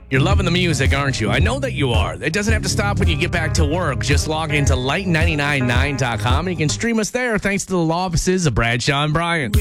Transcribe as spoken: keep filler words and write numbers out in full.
You're loving the music, aren't you? I know that you are. It doesn't have to stop when you get back to work. Just log into light nine nine nine dot com and you can stream us there thanks to the law offices of Bradshaw and Bryant.